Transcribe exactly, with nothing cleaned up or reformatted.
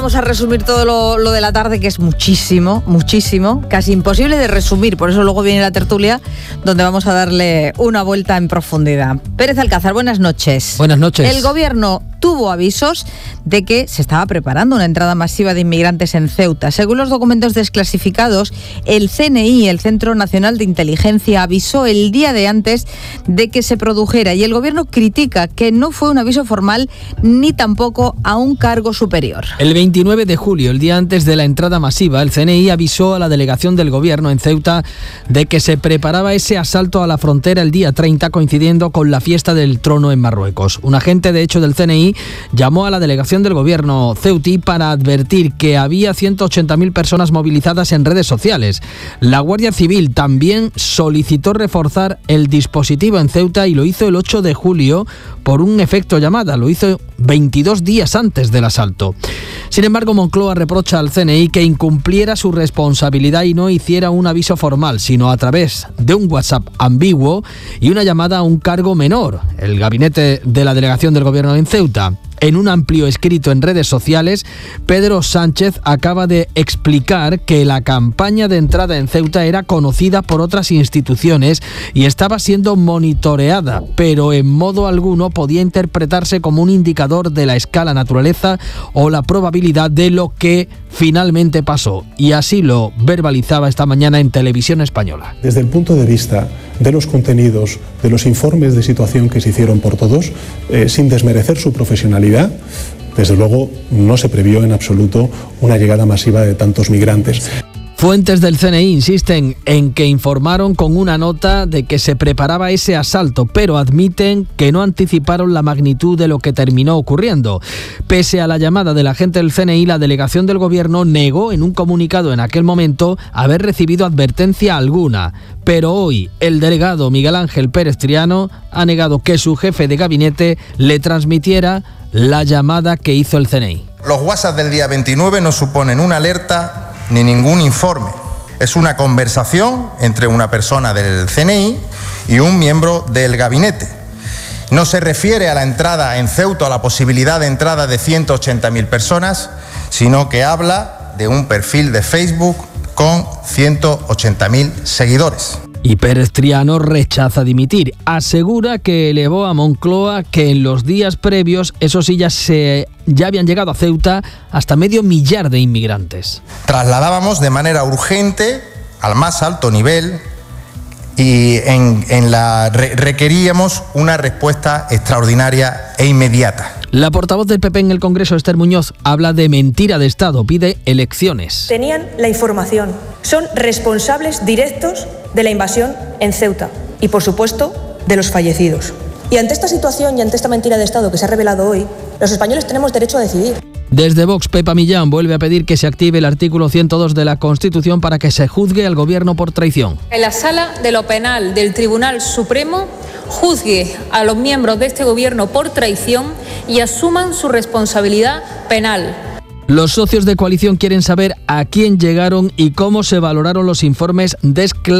Vamos a resumir todo lo, lo de la tarde, que es muchísimo, muchísimo, casi imposible de resumir. Por eso luego viene la tertulia, donde vamos a darle una vuelta en profundidad. Pérez Alcázar, buenas noches. Buenas noches. El gobierno tuvo avisos de que se estaba preparando una entrada masiva de inmigrantes en Ceuta. Según los documentos desclasificados, el C N I, el Centro Nacional de Inteligencia, avisó el día de antes de que se produjera, y el gobierno critica que no fue un aviso formal ni tampoco a un cargo superior. El veintinueve de julio, el día antes de la entrada masiva, el C N I avisó a la delegación del gobierno en Ceuta de que se preparaba ese asalto a la frontera el día treinta, coincidiendo con la fiesta del trono en Marruecos. Un agente, de hecho, del C N I llamó a la delegación del gobierno ceutí para advertir que había ciento ochenta mil personas movilizadas en redes sociales. La Guardia Civil también solicitó reforzar el dispositivo en Ceuta y lo hizo el ocho de julio por un efecto llamada. Lo hizo veintidós días antes del asalto. Sin embargo, Moncloa reprocha al C N I que incumpliera su responsabilidad y no hiciera un aviso formal, sino a través de un WhatsApp ambiguo y una llamada a un cargo menor. El gabinete de la delegación del gobierno en Ceuta. En un amplio escrito en redes sociales, Pedro Sánchez acaba de explicar que la campaña de entrada en Ceuta era conocida por otras instituciones y estaba siendo monitoreada, pero en modo alguno podía interpretarse como un indicador de la escala, naturaleza o la probabilidad de lo que finalmente pasó. Y así lo verbalizaba esta mañana en Televisión Española. Desde el punto de vista de los contenidos, de los informes de situación que se hicieron por todos, eh, sin desmerecer su profesionalidad, desde luego no se previó en absoluto una llegada masiva de tantos migrantes. Fuentes del C N I insisten en que informaron con una nota de que se preparaba ese asalto, pero admiten que no anticiparon la magnitud de lo que terminó ocurriendo. Pese a la llamada del agente del C N I, la delegación del gobierno negó en un comunicado en aquel momento haber recibido advertencia alguna. Pero hoy el delegado Miguel Ángel Pérez Triano ha negado que su jefe de gabinete le transmitiera la llamada que hizo el C N I. Los WhatsApp del día veintinueve no suponen una alerta ni ningún informe. Es una conversación entre una persona del C N I y un miembro del gabinete. No se refiere a la entrada en Ceuta, a la posibilidad de entrada de ciento ochenta mil personas, sino que habla de un perfil de Facebook con ciento ochenta mil seguidores. Y Pérez Triano rechaza dimitir. Asegura que elevó a Moncloa que en los días previos, eso sí, ya, se, ya habían llegado a Ceuta hasta medio millar de inmigrantes. Trasladábamos de manera urgente, al más alto nivel, y en, en la re, requeríamos una respuesta extraordinaria e inmediata. La portavoz del P P en el Congreso, Esther Muñoz, habla de mentira de Estado, pide elecciones. Tenían la información, son responsables directos de la invasión en Ceuta y, por supuesto, de los fallecidos. Y ante esta situación y ante esta mentira de Estado que se ha revelado hoy, los españoles tenemos derecho a decidir. Desde Vox, Pepa Millán vuelve a pedir que se active el artículo ciento dos de la Constitución para que se juzgue al gobierno por traición. En la sala de lo penal del Tribunal Supremo juzgue a los miembros de este gobierno por traición y asuman su responsabilidad penal. Los socios de coalición quieren saber a quién llegaron y cómo se valoraron los informes desclasificados